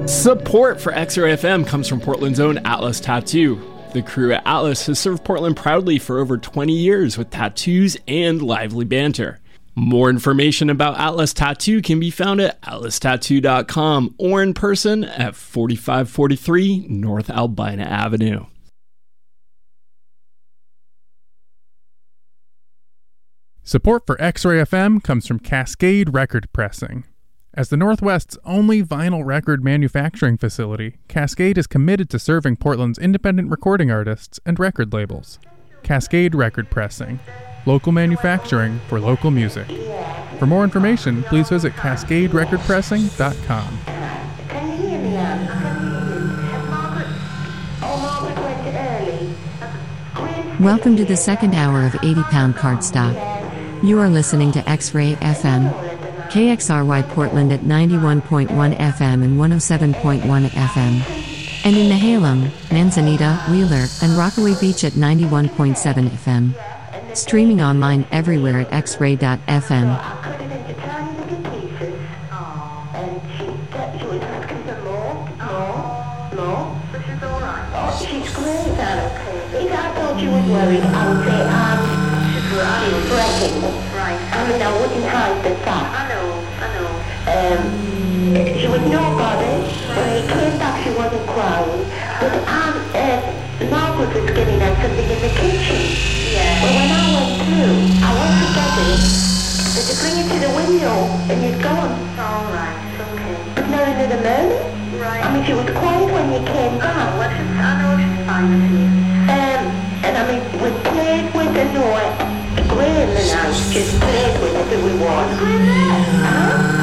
Support for X-Ray FM comes from Portland's own Atlas Tattoo. The crew at Atlas has served Portland proudly for over 20 years with tattoos and lively banter. More information about Atlas Tattoo can be found at atlastattoo.com or in person at 4543 North Albina Avenue. Support for X-Ray FM comes from Cascade Record Pressing. As the Northwest's only vinyl record manufacturing facility, Cascade is committed to serving Portland's independent recording artists and record labels. Cascade Record Pressing, local manufacturing for local music. For more information, please visit cascaderecordpressing.com. Welcome to the second hour of 80-Pound Cardstock. You are listening to X-Ray FM, KXRY Portland at 91.1 FM and 107.1 FM. And in Nehalem, Manzanita, Wheeler, and Rockaway Beach at 91.7 FM. Streaming online everywhere at xray.fm. She's great, if I thought you was worried, I would say, she's fretting. Right. I mean, I wouldn't hide the fact. I know. She was nobody. When he came back, she wasn't crying. But Margaret was getting at something in the kitchen. Yeah. Well, when I went through, I went to get it, but to bring it to the window, and it's gone. All right, okay. But not another moment. Right. I mean, she was quiet when you came back. I know she's fine with you. And I mean, we played with the noise. Graham and I just played with it, we won. Huh?